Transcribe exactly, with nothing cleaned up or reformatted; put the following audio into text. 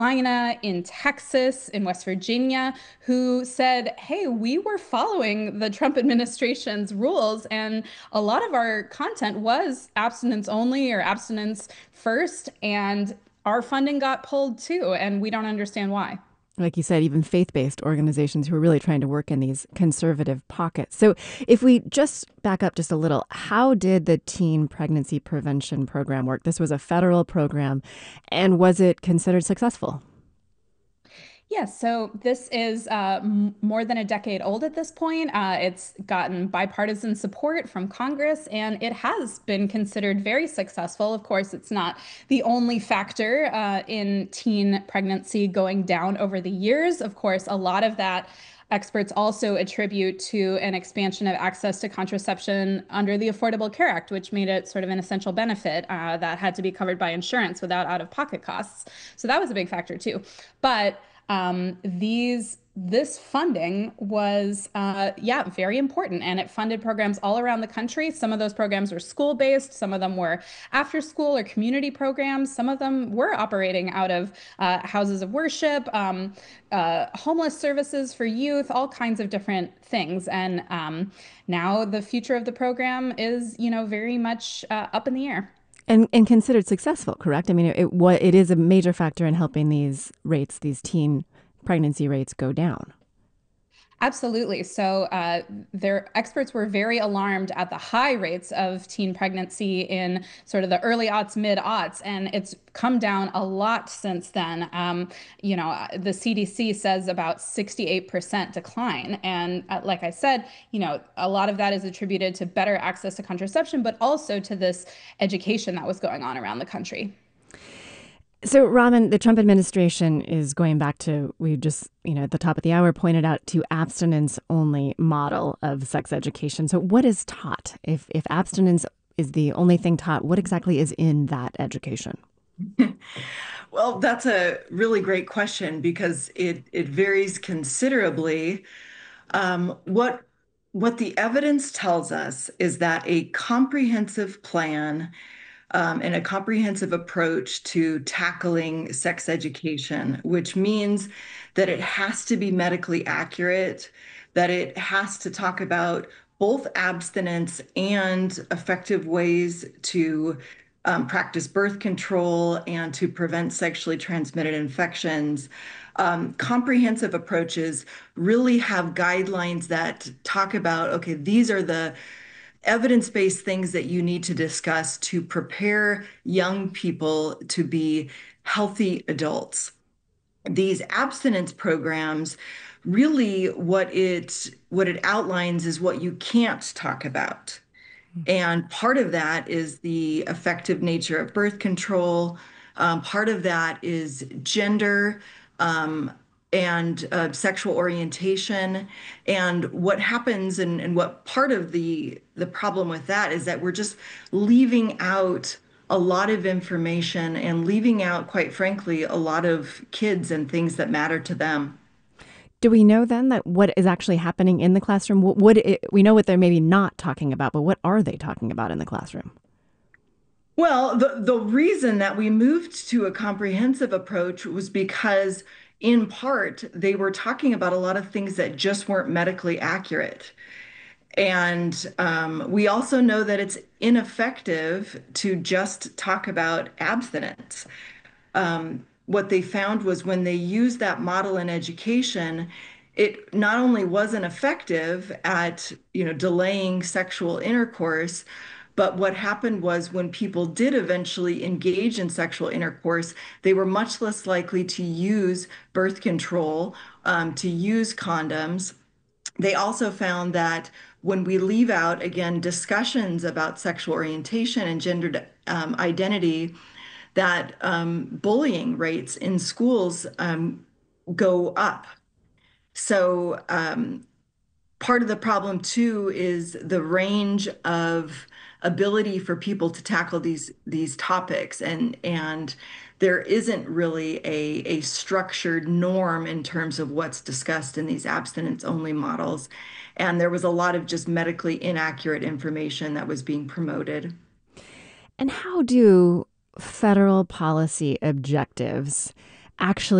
Carolina, in Texas, in West Virginia, who said, hey, we were following the Trump administration's rules, and a lot of our content was abstinence only or abstinence first, and our funding got pulled too, and we don't understand why. Like you said, even faith-based organizations who are really trying to work in these conservative pockets. So if we just back up just a little, how did the teen pregnancy prevention program work? This was a federal program, and was it considered successful? Yes, so this is uh, m more than a decade old at this point. Uh, it's gotten bipartisan support from Congress, and it has been considered very successful. Of course, it's not the only factor uh, in teen pregnancy going down over the years. Of course, a lot of that experts also attribute to an expansion of access to contraception under the Affordable Care Act, which made it sort of an essential benefit uh, that had to be covered by insurance without out-of-pocket costs. So that was a big factor too. But um, these this funding was, uh, yeah, very important, and it funded programs all around the country. Some of those programs were school-based, some of them were after-school or community programs, some of them were operating out of uh, houses of worship, um, uh, homeless services for youth, all kinds of different things. And um, now the future of the program is, you know, very much uh, up in the air. And and considered successful, correct? I mean, it what it is a major factor in helping these rates, these teen pregnancy rates go down. Absolutely. So, uh, their experts were very alarmed at the high rates of teen pregnancy in sort of the early aughts, mid aughts, and it's come down a lot since then. Um, you know, uh, the C D C says about sixty-eight percent decline. And uh, like I said, you know, a lot of that is attributed to better access to contraception, but also to this education that was going on around the country. So, Robin, the Trump administration is going back to, we just, you know, at the top of the hour pointed out to abstinence only model of sex education. So, what is taught? If, if abstinence is the only thing taught, what exactly is in that education? Well, that's a really great question because it it varies considerably. Um, what what the evidence tells us is that a comprehensive plan um, and a comprehensive approach to tackling sex education, which means that it has to be medically accurate, that it has to talk about both abstinence and effective ways to um, practice birth control and to prevent sexually transmitted infections. Um, comprehensive approaches really have guidelines that talk about, okay, these are the evidence-based things that you need to discuss to prepare young people to be healthy adults. These abstinence programs, really what it what it outlines is what you can't talk about. And part of that is the effective nature of birth control. Um, part of that is gender um, and uh, sexual orientation. And what happens and, and what part of the, the problem with that is that we're just leaving out a lot of information and leaving out, quite frankly, a lot of kids and things that matter to them. Do we know then that what is actually happening in the classroom? What, what it, we know what they're maybe not talking about, but what are they talking about in the classroom? Well, the, the reason that we moved to a comprehensive approach was because, in part, they were talking about a lot of things that just weren't medically accurate. And um, we also know that it's ineffective to just talk about abstinence. Um, what they found was when they used that model in education, it not only wasn't effective at, you know, delaying sexual intercourse, but what happened was when people did eventually engage in sexual intercourse, they were much less likely to use birth control, um, to use condoms. They also found that when we leave out, again, discussions about sexual orientation and gender um, identity, that um, bullying rates in schools um, go up. So um, part of the problem too is the range of ability for people to tackle these these topics, and and there isn't really a, a structured norm in terms of what's discussed in these abstinence only models. And there was a lot of just medically inaccurate information that was being promoted. And how do federal policy objectives actually